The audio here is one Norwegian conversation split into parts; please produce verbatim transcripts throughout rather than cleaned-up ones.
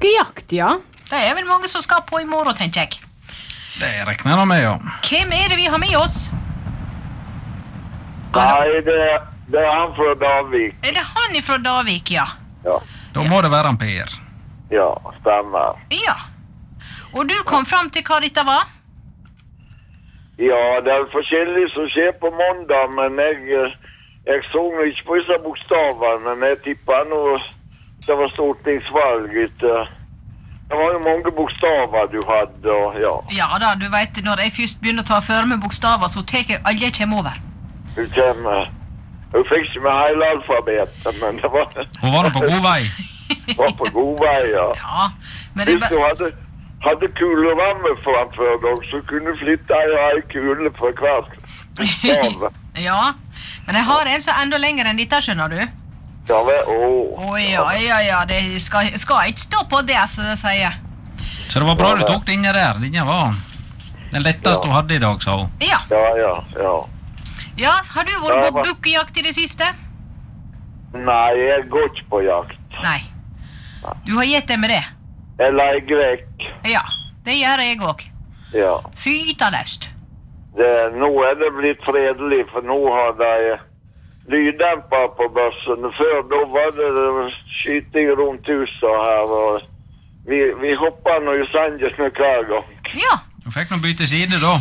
Bukkejakt, ja. Det er vel mange som skal på i morgen, tenker jeg. Det regner jeg med, ja. Hvem er det vi har med oss? Nei, det, det er han fra Davik. Er det han fra Davik, ja? Ja. Da må det være han Per. Ja, stemmer. Ja. Og du kom fram til hva dette var? Ja, det er forskjellig som skjer på mandag, men jeg, jeg så ikke på disse bokstavene, men jeg tippet nå det var stortingsvalg. Det var jo mange bokstaver du hadde, og ja. Ja da, du vet, når jeg først begynner å ta før med bokstaver, så tek jeg alle jeg kommer over. Du kommer... Hun fikk ikke med hele alfabetet, men det var... Hun var nå på god vei. Var på god vei, ja. Ja, men det... Hvis du hadde, hadde kuleramme framfor deg, så kunne du flytte ei kule fra hver bokstav. Ja, men jeg har en så enda lenger enn dette, skjønner du. Ja, vel, åh. Å ja, ja, ja, det skal, skal ikke stå på det, så det sier. Så det var bra du tok denne der. Denne var den letteste du hadde i dag, sa hun. Ja. Ja, ja, ja. Ja, har du vært på bukkejakt i det siste? Nei, jeg går ikke på jakt. Nei. Du har gitt deg med det? Jeg leger vekk. Ja, det gjør jeg også. Ja. Fytaløst. Det, nå er det blitt fredelig, for nå har de lyddemper på bøssen. Før da var det skyting rundt huset her, og vi, vi hopper nå i sangen hver gang. Ja. Du fikk nå bytte side da.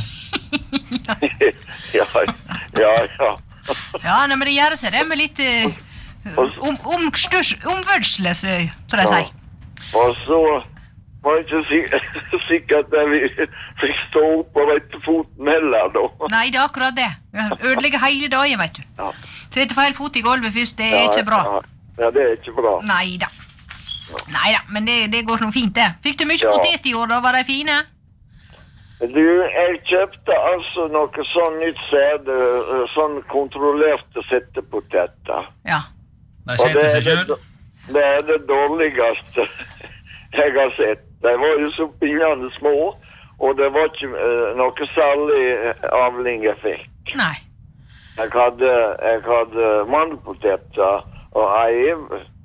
Ja, ja, ja. Ja, nei, men det gjør seg det med litt uh, om, om, omvørsle, så det sier. Og så var det ikke sik sikkert at vi fikk stå opp på rette foten heller da. Nei, det er akkurat det. Ødelegger hele dagen, vet du. Ja. Sette feil fot i gulvet først, det er Ja, ikke bra. Ja, ja, det er ikke bra. Neida. Neida, men det, det går noe fint det. Fikk du mye Ja. potet i år da, var de fine? Du, jeg kjøpte altså noe sånn nytt sæde, sånn kontrollerte settepoteter. Ja. De Og setter det seg er selv. det, det er det dårligste jeg har sett. De var jo så pinnende små, og det var ikke uh, noe særlig avling jeg fikk. Nei. Jeg hadde, jeg hadde mandelpoteter og ei,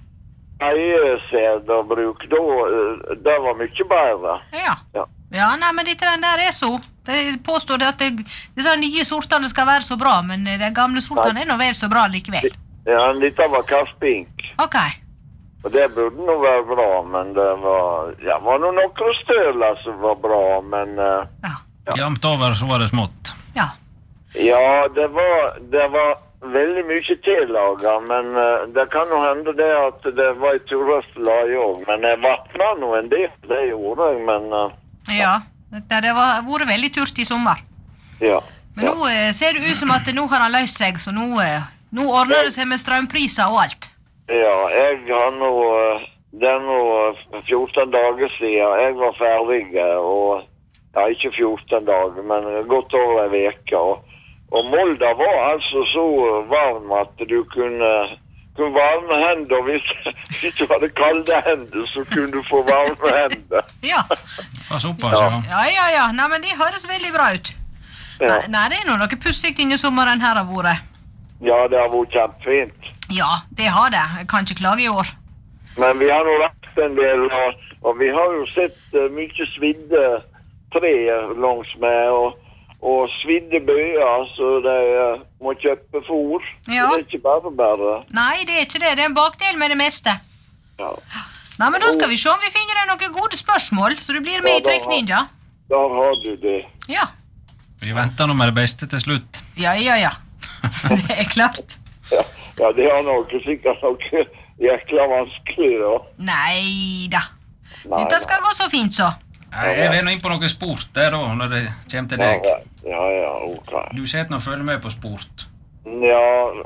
eiesæd å bruke da, uh, det var mye bedre. Ja. Ja. Ja, nei, men dette den der er så. De påstår det at det, disse nye sortene skal være så bra, men de gamle sortene er nå vel så bra likevel. Ja, dette var kaffpink. Ok. Og det burde nå være bra, men det var, ja, var nå noen støler som var bra, men... Uh, Ja. Jamt over så var det smått. Ja. ja, det var, det var veldig mye tillaget, men uh, det kan jo hende det at det var i turrøst lag også, men jeg vattnet nå en del, det gjorde jeg, men... Uh, Ja, det har vært veldig turt i sommer. ja. Men ja. nå eh, ser det ut som at nå har han løst seg, så nå, eh, nå ordner det seg med strømpriser og alt. Ja, jeg har nå... Uh, det er nå fjorten dager siden jeg var ferdig, og... Ja, ikke fjorten dager, men godt over en veke. Og, og Molda var altså så varm at du kunne... kunne varme hender. Hvis, hvis du hadde kalde hender, så kunne du få varme hender. Ja. Det var såpass, ja. Ja, ja, ja. Nei, men det høres veldig bra ut. Ja. Nei, nei, det er noe noe pussikt inni sommeren her har vært. Ja, det har vært kjempefint. Ja, det har det. Jeg kan ikke klage i år. Men vi har nå lagt en del, og, og vi har jo sett uh, mye svidde tre langs med, og, og svidde bøyer, så de uh, må kjøpe fôr. Ja. Så det er ikke bare bare. Nei, det er ikke det. Det er en bakdel med det meste. Ja. Nei, men da skal vi se om vi finner deg noen gode spørsmål, så du blir med Ja, i trekningen, ja. Da har du det. Ja. Vi venter nå med det beste til slutt. Ja, ja, ja. Det er klart. Ja, ja det har noe sikkert noe jækla vanskelig da. Neida. Nei, Dette skal gå så fint, så. Nei, jeg vil nå inn på noe sport der da, når det kommer til deg. Ja, ja, ok. Du sitter nå og følger med på sport. Ja,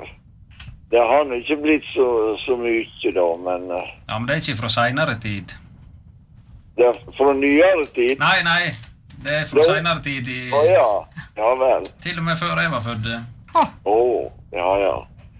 det har nå ikke blitt så, så mye da, men uh, Ja, men det er ikke fra senere tid. det er fra nyere tid. Nei, nei, det er fra Jo. senere tid i... Å ja, ja vel. Til og med før jeg var født. Det Åh, Å, ja, ja.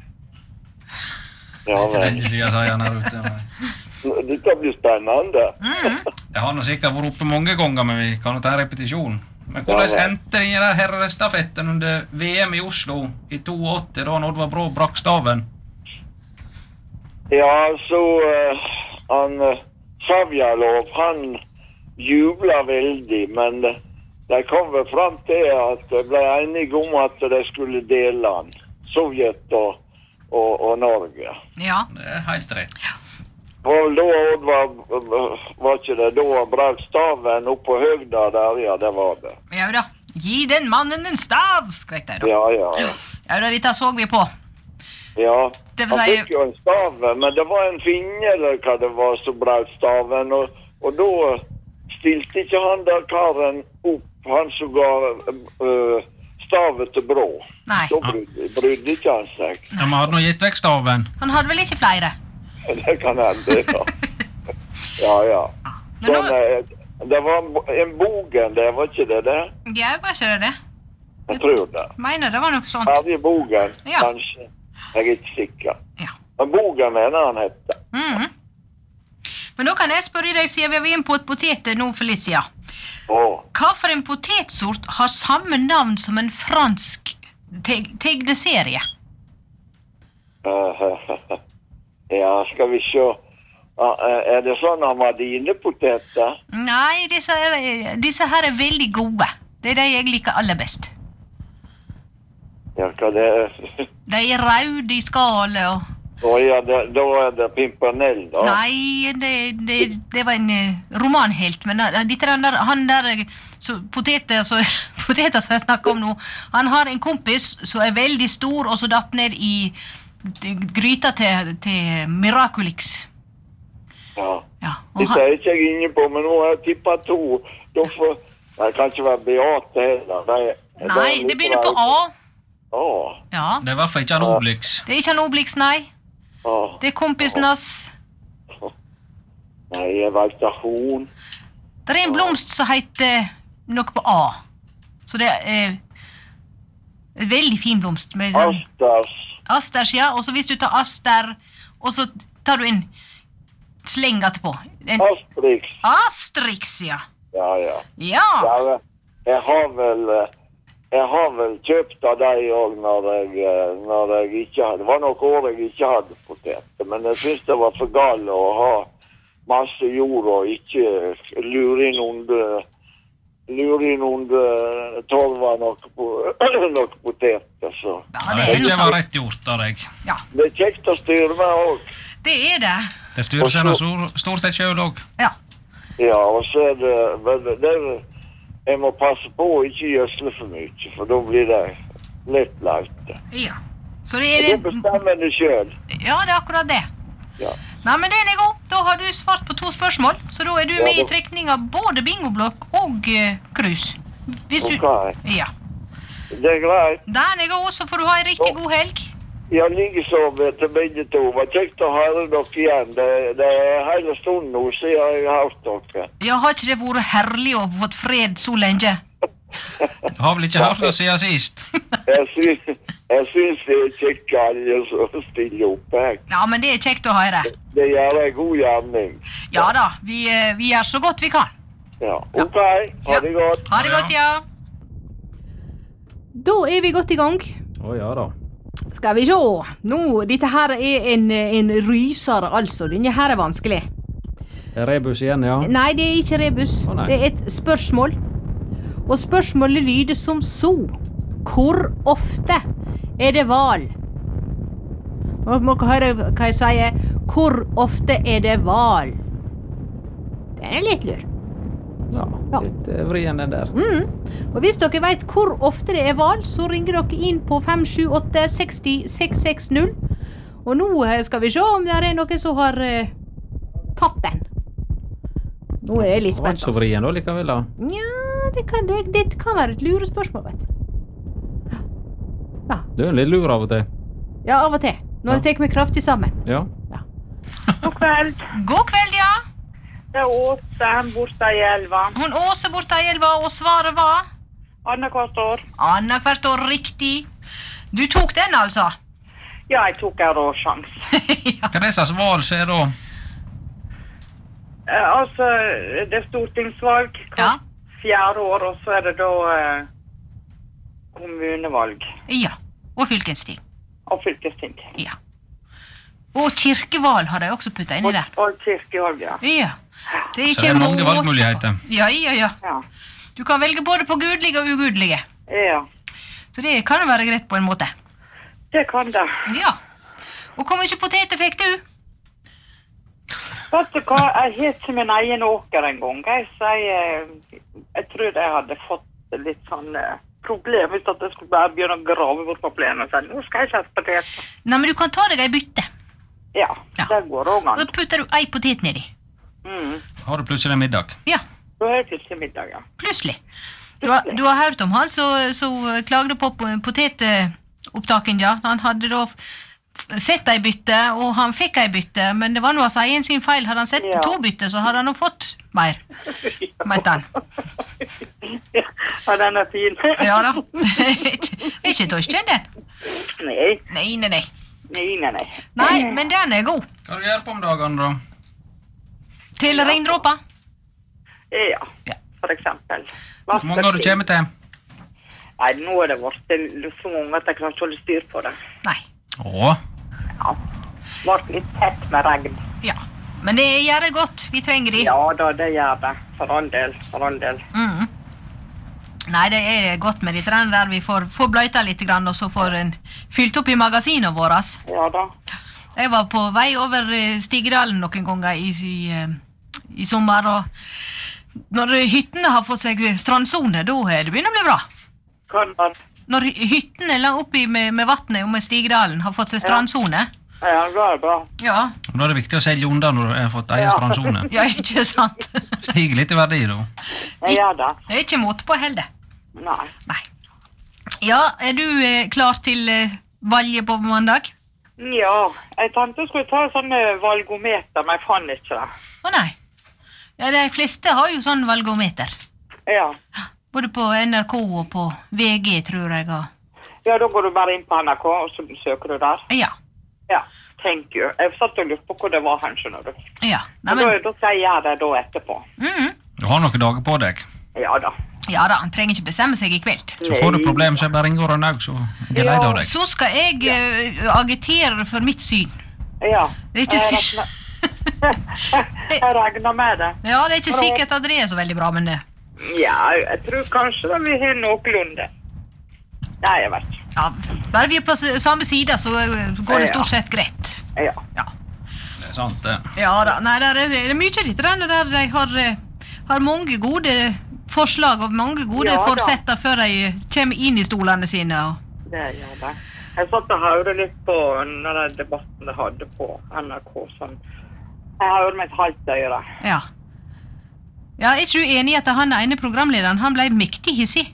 Ja er ikke vel. lenge siden, sier han her ute. men Dette blir spennende. mm. Det har nå sikkert vært oppe mange ganger, men vi kan jo ta en repetisjon. Men Ja, hvordan vel. endte den der herrestafetten under V M i Oslo i åttito, da Oddvar Brå brakk staven? Ja, så uh, han uh, Savjalov, han jubla veldig, men de kom vel fram til at de ble enige om at de skulle dele han. Sovjet og, og, og Norge. Ja. Det er helt rett. Og da var, var ikke det, da brøt staven opp på høgda der, ja, det var det. Ja da. Gi den mannen en stav, skrek de da. Ja, ja, ja. Ja da, dette så vi på. Ja, Det han vil si- fikk jo en stave, men det var en finger eller hva det var som brøt staven, og, og da stilte ikke han der karen opp, han som ga uh, stavet til Brå. Nei. Så brydde, brydde ikke han seg. De hadde nå gitt vekk staven. Han hadde vel ikke flere? Det kan hende, ja. Ja, ja. Men nå- Sånn, eh, det var en bo- en bogen, det var ikke det det? Ja, var ikke det det? Jeg tror det. Mener det var noe sånt. Ferdig bogen, Ja. kanskje. Jeg er ikke sikker. Ja. Men bogen mener han hette. Mhm. Men da kan jeg spørre deg, siden vi var inne på et potet nå for litt siden. Åh, Hva for en potetsort har samme navn som en fransk te tegneserie? eh, ja, skal vi se. Ah, eh, Er det sånn Amadine-poteter? Nei, disse, er, disse her er veldig gode. Det er de jeg liker aller best. Ja, hva det er? De er røde i skallet og... Å ja, det, da er det Pimpernell, da. Nei, det, det, det var en eh, romanhelt, men uh, dette er den der, han der eh, så, poteter, så, poteter som jeg snakker om nå, han har en kompis som er veldig stor, og så datt ned i i gryta til, til Miraculix. Ja. Ja, og Dette han, er ikke jeg inne på, men nå har jeg tippet to. Da får... Det kan ikke være Beate heller. De, nei, det begynner på A. Åh, Ja, Det er i hvert fall ikke en Obelix. det er ikke han Obelix, nei. åh. Det er kompisen hans. Nei, jeg valgte hun. Det er en blomst som heter noe på A. Så det er en veldig fin blomst. Med den- Asters. Asters, ja. Og så hvis du tar aster, og så tar du en sleng etterpå. En Asterix. Asterix, ja. Ja, ja. Ja. Ja, jeg har vel... eh, Jeg har vel kjøpt av deg også når jeg, eh, når jeg ikke hadde... Det var nok år jeg ikke hadde poteter, men jeg synes det var for gale å ha masse jord og ikke lure inn under... Lure inn under torva noe, på, noe poteter, så... Ja, Ja, det det er noe ikke var sånt. rett gjort av deg. Ja, Det er kjekt å styre med også. det er det. Det styrer seg nå stor- stort sett selv også. Ja. Ja, og så er det... vel, det er, jeg må passe på å ikke gjødsle for mye, for da blir det lett laute. Ja. Så det Og er da det... bestemmer du selv. Ja, det er akkurat det. Ja. Nei, men den er god. Da har du svart på to spørsmål, så da er du Ja, med i da- trekning av både bingoblokk og uh, krus. Hvis du... Ok. Ja. Det er greit. Den er god, så får du ha en riktig god helg. Jeg ligger så til begge to. Det var kjekt å høre dere igjen. Det, det er hele stunden nå siden jeg har hørt dere. Ja, har ikke det vært herlig å få fått fred så lenge? Du har vel ikke hørt det siden sist? Jeg syns, jeg syns det er kjekt alle som stiller opp her. Ja, men det er kjekt å høre. Det gjør en god gjerning. Ja da, vi, eh, vi gjør så godt vi kan. Ja. Ok, ha det godt. Ha det godt, ja. Da er vi godt i gang. Å ja da. Skal vi se. Nå, dette her er en, en ryser, altså. Denne her er vanskelig. Rebus igjen, ja. Nei, det er ikke rebus. Å, nei. Det er et spørsmål. Og spørsmålet lyder som så. Hvor ofte er det val? Nå må dere høre hva jeg sier. Hvor ofte er det val? Den er litt lur. Ja, Ja. litt eh, vrien den der. Mm. Og hvis dere vet hvor ofte det er val, så ringer dere inn på fem sju åtte seks null seks seks null. Og nå eh, skal vi se om det er noen som har eh, tatt den. Nå er jeg litt Det var spent. ikke så vrien da likevel da. Ja, det kan, det, det kan være et lurespørsmål, vet du. Du er litt lur av og til. Ja, av og til. Når Ja. jeg tar meg kraftig sammen. Ja. God kveld. God kveld, ja. Det er Åse borte i elva. Hun Åse borte i elva, og svaret var Annethvert år. annethvert år, riktig. Du tok den, altså? Ja, jeg tok en råsjans. Ja. Hva er det slags valg som er da? Eh, altså, det er stortingsvalg Ja. fjerde år, og så er det da eh, kommunevalg Ja. Og fylkesting. og fylkesting. Ja. Og kirkeval har de også puttet inn i der. Og, og kirkevalg, ja. Ja. Det er Så ikke det er mange måte på. valgmuligheter. Ja, ja, ja. Ja. Du kan velge både på gudelige og ugudelige. Ja, Så det kan jo være greit på en måte. det kan det. Ja. Og hvor mye poteter fikk du? Vet du hva, jeg har ikke min egen åker en gang. Jeg, så jeg, jeg tror jeg hadde fått litt sånn eh, problem hvis at jeg skulle bare begynne å grave bort på plenen og si, nå skal jeg ikke ha poteter. Nei, men du kan ta deg ei bytte. Ja, Ja. det går også Og an. så putter du ei potet nedi. Mm. Har du plutselig en middag? Ja, Da er det til middag, ja. plutselig. Du har, du har hørt om han som klagde på potetopptaken, ja. Han hadde da f- sett ei bytte, og han fikk ei bytte, men det var noe hans egen sin feil. Hadde han sett Ja. to bytte, så hadde han nå fått mer, mente han. Ja, den er fin. Ja da. Ikke ikke torskjell den. Nei, Nei, nei, nei. nei, nei, nei. Nei, men den er god. Hva du gjør på om dagene, da? Til regndråper. Ja, Ja. for eksempel. Hvor mange har du kommet til? Nei, nå er det vært så mange at jeg klarer ikke å holde styr på det. Nei. Å, Ja. Vart litt tett med regn. Ja. Men det gjør det godt. Vi trenger de. Ja da, det gjør det. For all del, for all del. Mm. Nei, det er godt med de trærne der vi får, får bløyta litt, grann, og så får en fylt opp i magasinene våre. Ja da. Jeg var på vei over eh, Stigedalen noen ganger i, i, eh, i sommer, og når hyttene har fått seg strandsone, da er det begynner å bli bra. Kan man... Når hy- hyttene la oppi med, med vattnet og med Stigedalen har fått seg strandsone, Ja, det er bra. ja, Da er det viktig å selge unna når du har fått egen Ja. strandsone. ja, ikke sant? Stiger litt i verdi, da. Jeg gjør det. Det er ikke måte på heller. Nei. Nei. Ja, er du eh, klar til eh, valget på mandag? Ja, jeg tenkte jeg skulle ta sånn eh, valgometer, men jeg fant ikke det. Å nei. Ja, de fleste har jo sånn valgometer. Ja. Både på N R K og på V G, tror jeg. Og... Ja, da går du bare inn på N R K, og så søker du der. Ja. Ja, thank you. Jeg satt og lurte på hvor det var hen, skjønner du. Ja. Nei, Men... Da, men, da skal jeg gjøre det da etterpå. mm, Du har noen dager på deg. Ja da. ja da, han trenger ikke bestemme seg i kveld. Så får du problem, så bare ringer han òg, så er jeg lei av deg. Så skal jeg eh, agitere for mitt syn. Ja. Det er ikke jeg sy- regner, jeg regner med det. Ja, det er ikke sikkert at det er så veldig bra, men det... Ja, jeg tror kanskje da vi har noenlunde. Nei, jeg vet ikke. Ja, bare vi er på s- samme side, så eh, går det stort sett greit. Ja. Ja. Det er sant, det. Ja da, nei, der er, det er mye litt der de har, eh, har mange gode forslag og mange gode Ja da. forsetter før de kommer inn i stolene sine. Og... Det gjør det. Jeg satt og hørte litt på denne debatten de hadde på N R K. Sånn. Jeg hørte med et halvt øre. Ja. Ja, er ikke du enig i at han ene programlederen, han ble mektig hissig?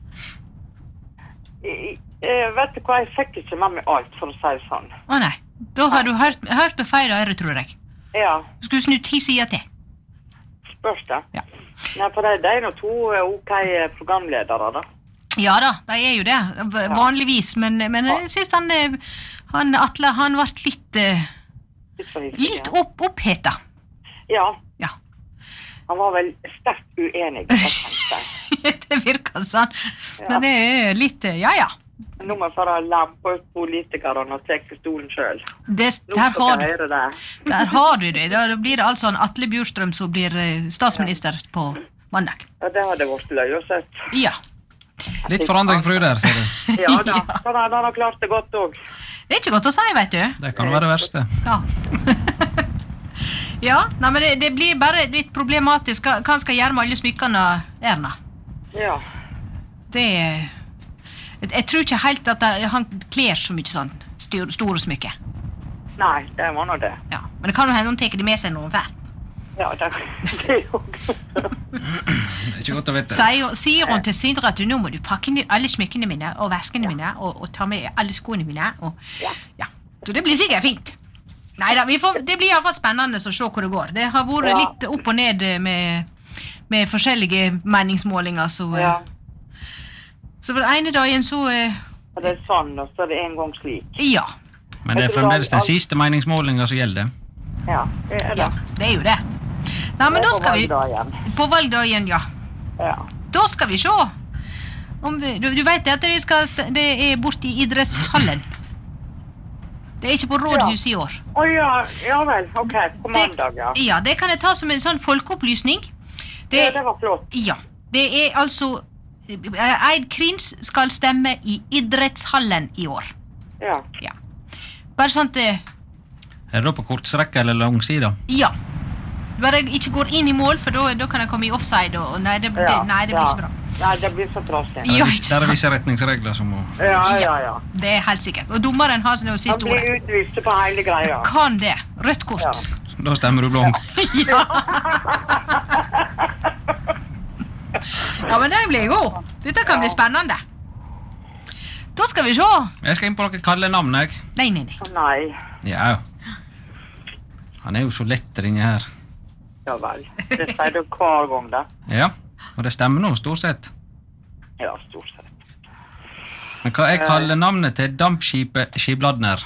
Jeg, jeg vet du hva, jeg fikk ikke med meg alt, for å si det sånn. Å nei, da har du hørt, hørt på feil øre, tror jeg. Ja, Du skulle snutt ti sider til. spørs det. Ja. Nei, for det, det er nå to eh, ok programledere, da. Ja da, de er jo det, v- vanligvis, men, men jeg synes han, eh, han Atle, han ble litt, eh, Litt for hissig, litt ja. opp, oppheta. Ja, Ja, han var vel sterkt uenig, jeg tenkte. det virker sånn. Men det er litt, eh, ja ja. Nå må jeg bare lampe ut politikerne og take stolen selv. Det, Nå der, skal har, jeg høre det. der har du det. Da blir det altså en Atle Bjurstrøm som blir eh, statsminister på mandag. Ja, det hadde vært løy å sett. Ja, Litt forandring fra der, ser du. Ja da, så han han har klart det godt også. det er ikke godt å si, vet du. Det kan være det verste. Ja. Ja, nei, men det, det blir bare litt problematisk. Hva hva han skal gjøre med alle smykkene, Erna? Ja. Det jeg, jeg tror ikke helt at det, han kler så mye sånn styr, store smykker. Nei, det var nå det. Ja. Men det kan jo hende hun tar det med seg noen fær. Ja, det, det er jo Det er ikke godt å vite. Sier, sier hun til Sindre at du, nå må du pakke ned alle smykkene mine og veskene mine og, og ta med alle skoene mine. Og, Ja. ja. Så det blir sikkert fint. Neida, vi får, det blir i hvert fall spennende å se hvor det går. Det har vært Ja. litt opp og ned med, med forskjellige meningsmålinger. Så, eh, Ja, så for den ene dagen så eh, og det er sånn, og så er det en gang slik. ja. Men det er fremdeles den siste meningsmålinga som gjelder. Ja, det er det. ja, det er jo det. Nei, men Det da er på skal vi valgdagen. på valgdagen, ja. Ja. Da skal vi se. Om vi, du, du vet at vi skal, st- det er borte i idrettshallen. Det er ikke på rådhus i år. Å ja, ja vel, ok, på mandag, ja. Det, ja, det kan jeg ta som en sånn folkeopplysning. Det, Ja, det var flott. Ja, det er altså Eid Krins skal stemme i idrettshallen i år. Ja. Ja. Bare sånn at det, Er det da på kortstrekka eller langsida? ja. Bare jeg ikke går inn i mål, for da, da kan jeg komme i offside, og nei, det, det, Ja, nei, det blir ja. ikke bra. Nei, det blir så trasig. Ja, Der ikke er sant. visse retningsregler som må... Ja, ja, ja. Det er helt sikkert. Og dommeren har det Han siste blir ordet. utvist på hele greia. Kan det. Rødt kort. Ja. Da stemmer du blankt. Ja. Ja, men det blir god. Dette kan bli spennende. Da skal vi se. Jeg skal inn på noen kalde navn, jeg. Nei, nei, nei. Å nei, Ja. Han er jo så lett inni her. ja vel. Det sier du hver gang da. Ja, og det stemmer nå, stort sett. Ja, stort sett. Men hva er kalde navnet til dampskipet Skibladner?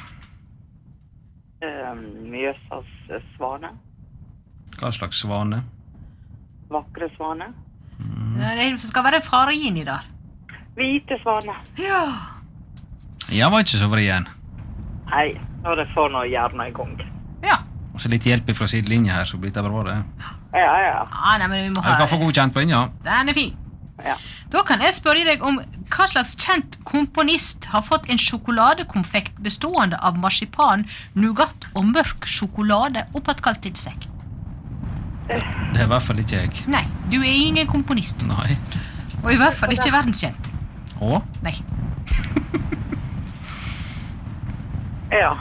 Um, Mjøsas eh, svane. Hva slags svane? Vakre svane. Ja, det skal være fargin i der. Hvite svane. Ja. Ja, var ikke så vrien. Nei, når jeg får noe hjernen i gang. Ja. Og så litt hjelp fra sidelinja her, så blir det bra det. Ja, ja, Ah, nei, men vi må Jeg ha... kan få godkjent på inn, ja. Den er fin. ja. Da kan jeg spørre deg om hva slags kjent komponist har fått en sjokoladekonfekt bestående av marsipan, nougat og mørk sjokolade oppattkalt til seg. Det er i hvert fall ikke jeg. Nei, du er ingen komponist. Nei. Og i hvert fall ikke verdenskjent. Å? Nei. Ja.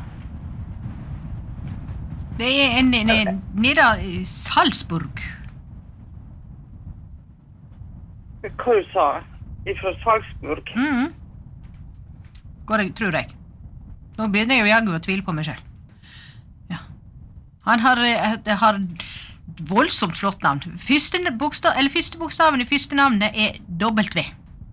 Det er en, en, en nede i Salzburg. Hva du sa? Ifra Salzburg? Mhm. Går jeg, tror jeg. Nå begynner jeg jo jaggu å tvile på meg selv. Ja. Han har, eh, har voldsomt flott navn. Første, bokstav, eller første bokstaven i første navnet er W.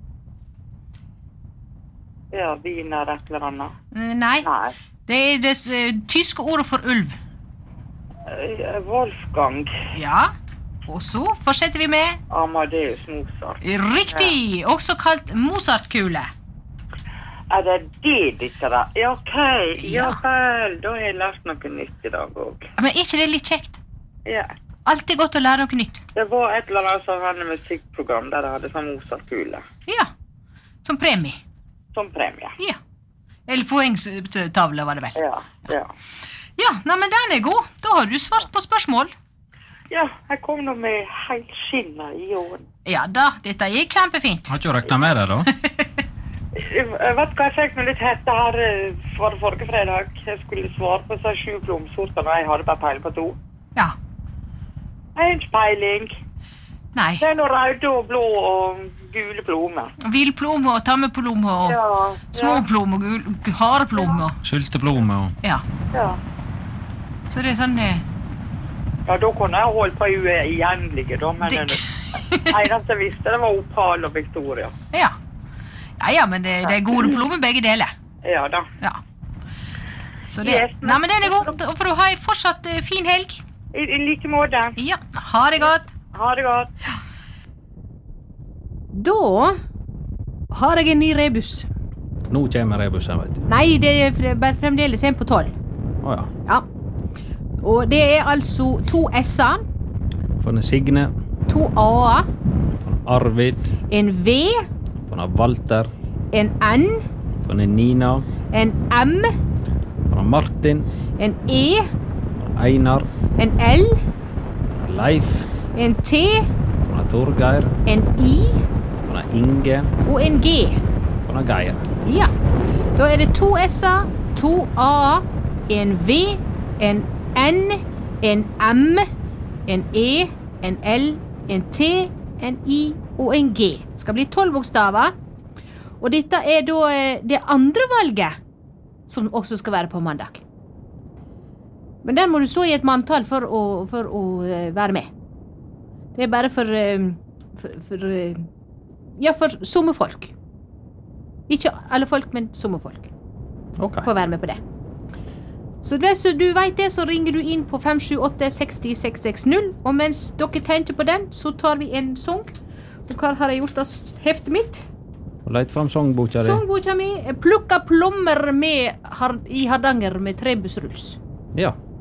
Ja, Wiener et eller annet. Eh, Nei, Nei. det er det eh, tyske ordet for ulv. Eh, Wolfgang Ja, og så fortsetter vi med Amadeus Mozart. riktig, også kalt Mozart-kule. Er det det dette da? Ja, ok. Ja Ja. vel, da har jeg lært noe nytt i dag også. Men er ikke det litt kjekt? Ja. Alltid godt å lære noe nytt. Det var et eller annet sånn her musikkprogram der jeg hadde sånn Mozart-kule Ja, som premie. som premie. Ja. Eller poengtavle var det vel. Ja, ja. Ja, nei, men den er god. Da har du svart på spørsmål. Ja, jeg kom nå med helt skinnet i åren. Ja da, dette gikk kjempefint. Har ikke du regnet med det, da? Jeg vet hva, jeg fikk meg litt hette her eh, for forrige fredag. Jeg skulle svare på seg sju blomsorter, og jeg hadde bare peiling på to. Ja. Jeg har ikke peiling. Nei. Det er noe røde og blå og gule blommer. Villplomme og tammeplomme og Ja, småplomme og gul- hareplomme. og- Sulteplomme og... Ja. ja. Så det er sånn eh, Ja, da kunne jeg holdt på uendelige, da, men det, det eneste jeg visste, det var Opal og Victoria. Ja. Ja, ja, men det, det er gode plommer begge deler. Ja da. Ja. Så det... Yes, men- Nei, men den er god. Da får du ha en fortsatt eh, fin helg. I, i like måte. Ja, ha det godt. Ha det godt. Da har jeg en ny rebus. Nå kommer rebussen, vet du. Nei, det er fre- bare fremdeles en på tolv. Å ja. Ja. Og det er altså to S-er, For en Signe, to A-er, for en Arvid, en V, for en Walter, en N, for en Nina, en M, for en Martin, en E, for en Einar, en L, for en Leif, en T, for en Torgeir, en I for en Inge, og en G. for en Geir. Ja. Da er det to S-er, to A-er, en V, en N, en M, en E, en L, en T, en I og en G. Det skal bli tolv bokstaver. Og dette er da eh, det andre valget som også skal være på mandag. Men der må du stå i et manntall for å, for å eh, være med. Det er bare for, eh, for, for eh, ja, for sommerfolk. Ikke alle folk, men sommerfolk Ok. får være med på det. Så, det, så du vet det, så ringer du inn på fem sju åtte seks null seks seks null, og mens dere tenker på den, så tar vi en sang. Og hva har jeg gjort av heftet mitt? Og leit fram songboka di. Songboka mi, plukka plommer med, i Hardanger med trebussruls. Ja.